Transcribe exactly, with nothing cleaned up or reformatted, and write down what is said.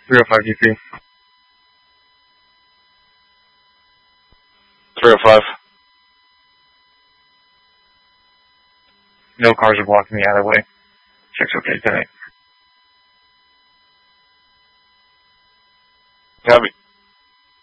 three oh five D C. three oh five. No cars are blocking the alleyway. Check's okay tonight. Copy.